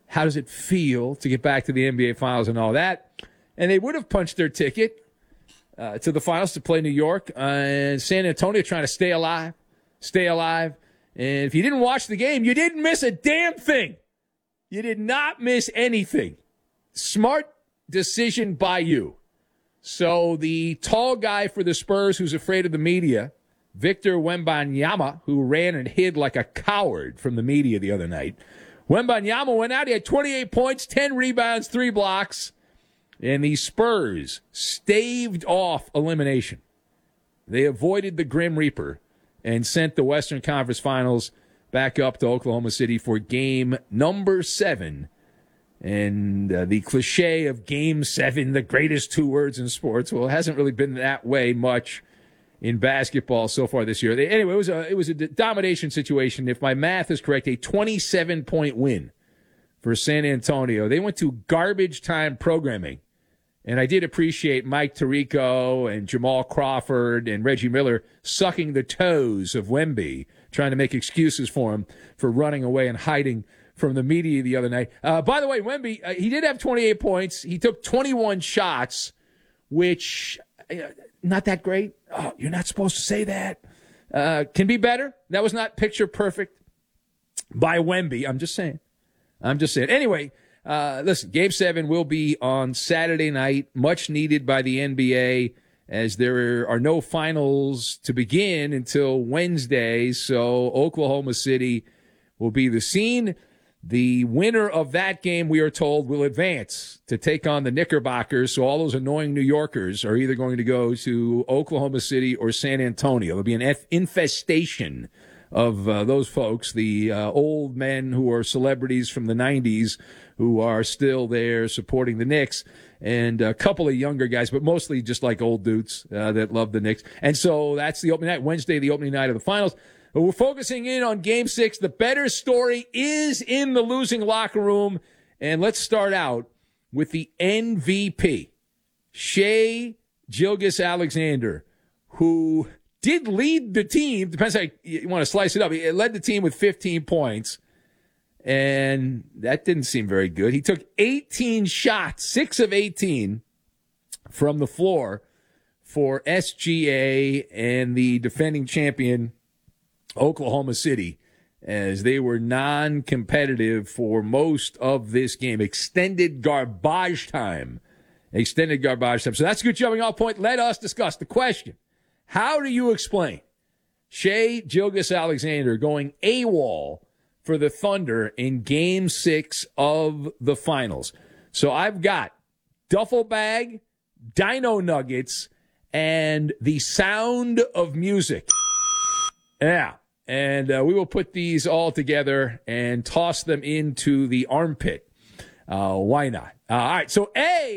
How does it feel to get back to the NBA Finals and all that? And they would have punched their ticket to the finals to play New York. And San Antonio trying to stay alive. And if you didn't watch the game, you didn't miss a damn thing. You did not miss anything. Smart decision by you. So the tall guy for the Spurs who's afraid of the media, Victor Wembanyama, who ran and hid like a coward from the media the other night. Wembanyama went out. He had 28 points, 10 rebounds, 3 blocks. And the Spurs staved off elimination. They avoided the Grim Reaper and sent the Western Conference Finals back up to Oklahoma City for game number 7. And the cliche of Game 7, the greatest 2 words in sports, well, it hasn't really been that way much in basketball so far this year. Anyway, it was a domination situation. If my math is correct, a 27-point win for San Antonio. They went to garbage time programming. And I did appreciate Mike Tirico and Jamal Crawford and Reggie Miller sucking the toes of Wemby, trying to make excuses for him for running away and hiding from the media the other night. By the way, Wemby, he did have 28 points. He took 21 shots, which not that great. Oh, you're not supposed to say that. Can be better. That was not picture perfect by Wemby. I'm just saying. Anyway, listen, Game 7 will be on Saturday night, much needed by the NBA, as there are no finals to begin until Wednesday. So Oklahoma City will be the scene. The winner of that game, we are told, will advance to take on the Knickerbockers. So all those annoying New Yorkers are either going to go to Oklahoma City or San Antonio. There'll be an infestation of those folks, the old men who are celebrities from the 90s who are still there supporting the Knicks, and a couple of younger guys, but mostly just like old dudes that love the Knicks. And so that's the opening night, Wednesday, the opening night of the finals. But we're focusing in on Game 6. The better story is in the losing locker room. And let's start out with the MVP, Shai Gilgeous-Alexander, who did lead the team. Depends how you want to slice it up. He led the team with 15 points, and that didn't seem very good. He took 18 shots, 6 of 18 from the floor for SGA and the defending champion Oklahoma City, as they were non-competitive for most of this game. Extended garbage time. So that's a good jumping off point. Let us discuss the question. How do you explain Shai Gilgeous-Alexander going AWOL for the Thunder in Game 6 of the finals? So I've got duffel bag, dino nuggets, and the sound of music. Yeah. And we will put these all together and toss them into the armpit. Why not? All right. So,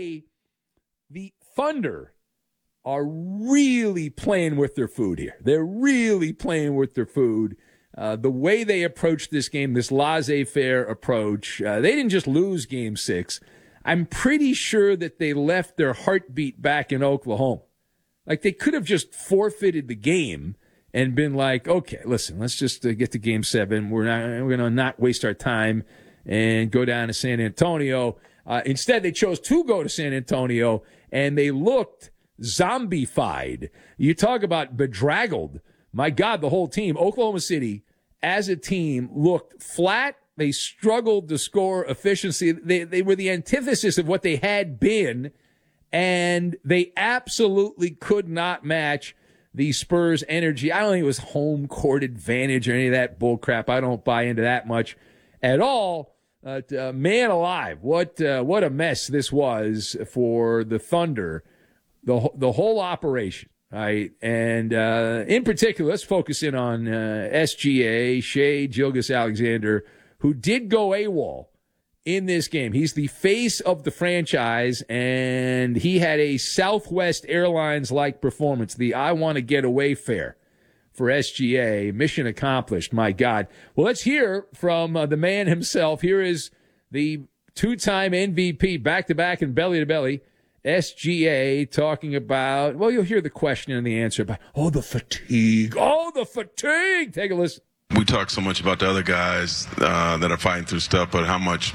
the Thunder are really playing with their food here. They're really playing with their food. The way they approached this game, this laissez-faire approach, they didn't just lose Game 6. I'm pretty sure that they left their heartbeat back in Oklahoma. Like, they could have just forfeited the game and been like, okay, listen, let's just get to Game 7. We're going to not waste our time and go down to San Antonio. Instead, they chose to go to San Antonio, and they looked zombified. You talk about bedraggled. My God, the whole team, Oklahoma City, as a team, looked flat. They struggled to score efficiency. They were the antithesis of what they had been, and they absolutely could not match the Spurs' energy. I don't think it was home court advantage or any of that bull crap. I don't buy into that much at all. Man alive, what a mess this was for the Thunder, the whole operation. Right, and in particular, let's focus in on SGA, Shai Gilgeous-Alexander, who did go AWOL in this game. He's the face of the franchise, and he had a Southwest Airlines-like performance, the I want to get away fare for SGA. Mission accomplished, my God. Well, let's hear from the man himself. Here is the two-time MVP, back-to-back and belly-to-belly, SGA, talking about, well, you'll hear the question and the answer, but, the fatigue. Take a listen. We talk so much about the other guys that are fighting through stuff, but how much